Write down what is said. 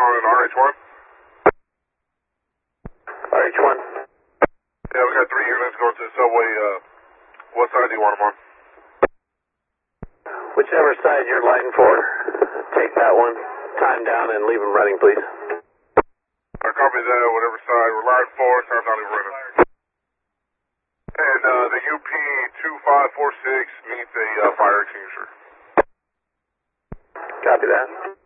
on RH1. RH1. Yeah, we got 3 units going to the subway. What side do you want them on? Whichever side you're lighting for, take that one, time down, and leave them running, please. I copy that, whatever side. We're line 4, time down, leave running. And the UP2546 needs a fire extinguisher. Copy that.